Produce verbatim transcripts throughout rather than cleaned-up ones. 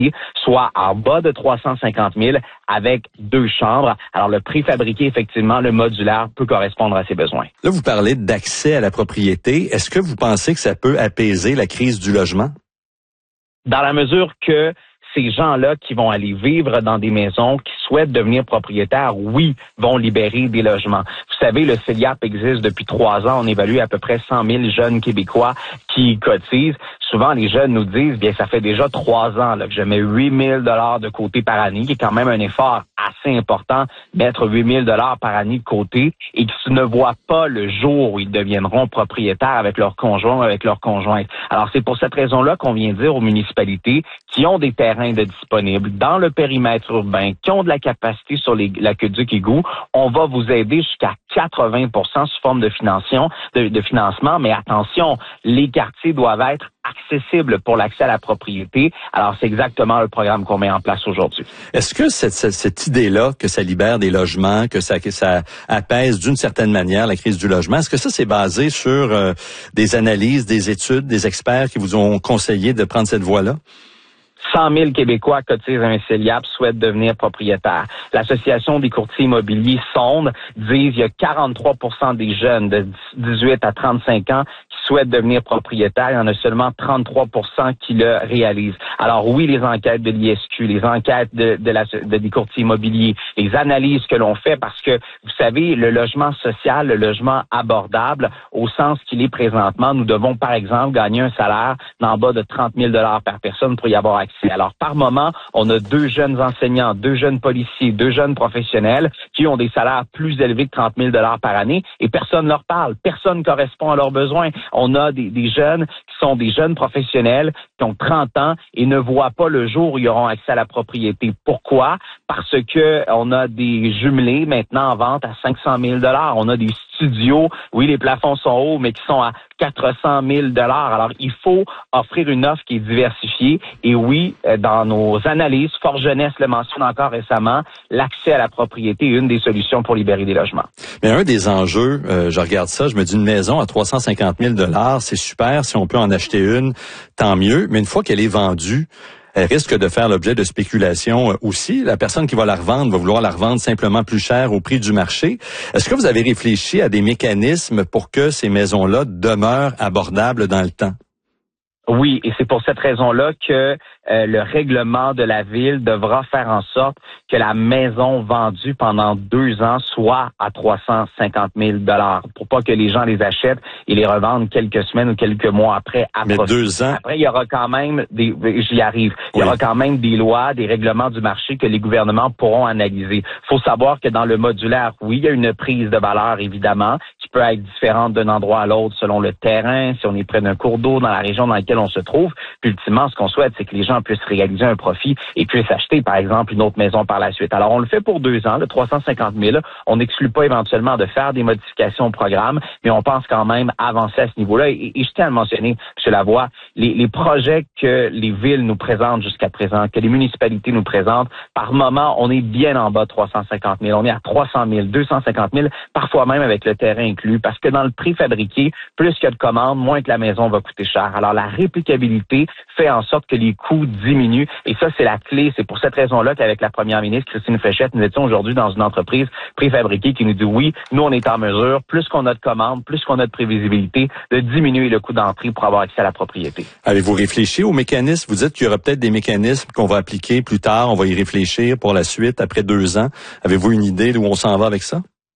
soit en bas de trois cent cinquante mille avec deux chambres. Alors, le préfabriqué, effectivement, le modulaire peut correspondre à ses besoins. Là, vous parlez d'accès à la propriété. Est-ce que vous pensez que ça peut apaiser la crise du logement? Dans la mesure que ces gens-là qui vont aller vivre dans des maisons, qui souhaitent devenir propriétaires, oui, vont libérer des logements. Vous savez, le C E L I A P existe depuis trois ans. On évalue à peu près cent mille jeunes Québécois qui cotisent. Souvent, les jeunes nous disent, bien, ça fait déjà trois ans là, que je mets huit mille dollars de côté par année, qui est quand même un effort assez important, mettre huit mille dollars par année de côté, et qui ne voient pas le jour où ils deviendront propriétaires avec leur conjoint ou avec leur conjointe. Alors, c'est pour cette raison-là qu'on vient dire aux municipalités qui ont des terrains de disponibles dans le périmètre urbain, qui ont de la capacité sur les, l'aqueduc égout, on va vous aider jusqu'à quatre-vingts pour cent sous forme de financement, de, de financement, mais attention, les quartiers doivent être accessibles pour l'accès à la propriété. Alors, c'est exactement le programme qu'on met en place aujourd'hui. Est-ce que cette, cette, cette idée-là, que ça libère des logements, que ça, que ça apaise d'une certaine manière la crise du logement, est-ce que ça, c'est basé sur euh, des analyses, des études, des experts qui vous ont conseillé de prendre cette voie-là? cent mille Québécois cotisent à un C E L I A P souhaitent devenir propriétaires. L'Association des courtiers immobiliers Sonde dit qu'il y a quarante-trois pour cent des jeunes de dix-huit à trente-cinq ans qui souhaitent devenir propriétaires. Il y en a seulement trente-trois pour cent qui le réalisent. Alors oui, les enquêtes de l'I S Q, les enquêtes de, de la, de, des courtiers immobiliers, les analyses que l'on fait, parce que, vous savez, le logement social, le logement abordable, au sens qu'il est présentement, nous devons, par exemple, gagner un salaire d'en bas de trente mille dollars par personne pour y avoir accès. Alors, par moment, on a deux jeunes enseignants, deux jeunes policiers, deux jeunes professionnels qui ont des salaires plus élevés que trente mille dollars par année et personne ne leur parle. Personne ne correspond à leurs besoins. On a des, des jeunes qui sont des jeunes professionnels qui ont trente ans et ne voient pas le jour où ils auront accès à la propriété. Pourquoi? Parce que on a des jumelés maintenant en vente à cinq cent mille dollars. On a des studios, oui, les plafonds sont hauts, mais qui sont à quatre cent mille dollars. Alors, il faut offrir une offre qui est diversifiée. Et oui, dans nos analyses, Fort Jeunesse le mentionne encore récemment, l'accès à la propriété est une des solutions pour libérer des logements. Mais un des enjeux, euh, je regarde ça, je me dis une maison à trois cent cinquante mille dollars, c'est super. Si on peut en acheter une, tant mieux. Mais une fois qu'elle est vendue, elle risque de faire l'objet de spéculation aussi. La personne qui va la revendre va vouloir la revendre simplement plus cher au prix du marché. Est-ce que vous avez réfléchi à des mécanismes pour que ces maisons-là demeurent abordables dans le temps? Oui, et c'est pour cette raison-là que euh, le règlement de la ville devra faire en sorte que la maison vendue pendant deux ans soit à trois cent cinquante mille dollars, pour pas que les gens les achètent et les revendent quelques semaines ou quelques mois après. À Mais profit. deux ans. Après, il y aura quand même des, j'y arrive. Il y oui. aura quand même des lois, des règlements du marché que les gouvernements pourront analyser. Il faut savoir que dans le modulaire, oui, il y a une prise de valeur évidemment qui peut être différente d'un endroit à l'autre selon le terrain, si on est près d'un cours d'eau dans la région dans laquelle on se trouve. Puis ultimement, ce qu'on souhaite, c'est que les gens puissent réaliser un profit et puissent acheter, par exemple, une autre maison par la suite. Alors, on le fait pour deux ans, le trois cent cinquante mille. On n'exclut pas éventuellement de faire des modifications au programme, mais on pense quand même avancer à ce niveau-là. Et, et je tiens à le mentionner, M. Lavoie, les, les projets que les villes nous présentent jusqu'à présent, que les municipalités nous présentent, par moment, on est bien en bas de trois cent cinquante mille. On est à trois cent mille, deux cent cinquante mille, parfois même avec le terrain inclus, parce que dans le préfabriqué, plus qu'il y a de commandes, moins que la maison va coûter cher. Alors, la réplicabilité fait en sorte que les coûts diminuent. Et ça, c'est la clé. C'est pour cette raison-là qu'avec la première ministre, Christine Fréchette, nous étions aujourd'hui dans une entreprise préfabriquée qui nous dit oui, nous, on est en mesure, plus qu'on a de commandes, plus qu'on a de prévisibilité, de diminuer le coût d'entrée pour avoir accès à la propriété. Avez-vous réfléchi aux mécanismes? Vous dites qu'il y aura peut-être des mécanismes qu'on va appliquer plus tard. On va y réfléchir pour la suite, après deux ans. Avez-vous une idée d'où on s'en va avec ça?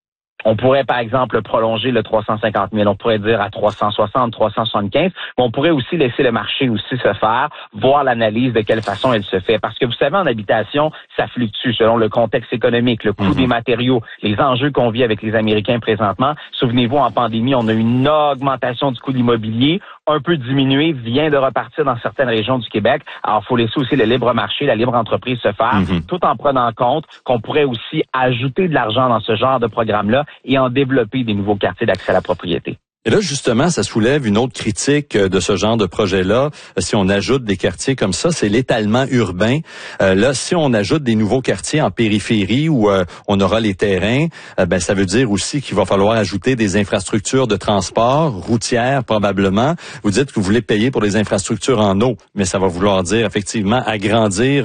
On pourrait, par exemple, prolonger le trois cent cinquante mille. On pourrait dire à trois cent soixante, trois cent soixante-quinze. Mais on pourrait aussi laisser le marché aussi se faire, voir l'analyse de quelle façon elle se fait. Parce que vous savez, en habitation, ça fluctue selon le contexte économique, le coût mm-hmm. des matériaux, les enjeux qu'on vit avec les Américains présentement. Souvenez-vous, en pandémie, on a eu une augmentation du coût de l'immobilier, un peu diminué, vient de repartir dans certaines régions du Québec. Alors, il faut laisser aussi le libre marché, la libre entreprise se faire, mm-hmm. tout en prenant compte qu'on pourrait aussi ajouter de l'argent dans ce genre de programme-là et en développer des nouveaux quartiers d'accès à la propriété. Et là, justement, ça soulève une autre critique de ce genre de projet-là. Si on ajoute des quartiers comme ça, c'est l'étalement urbain. Euh, là, si on ajoute des nouveaux quartiers en périphérie où euh, on aura les terrains, euh, ben ça veut dire aussi qu'il va falloir ajouter des infrastructures de transport, routières probablement. Vous dites que vous voulez payer pour les infrastructures en eau, mais ça va vouloir dire effectivement agrandir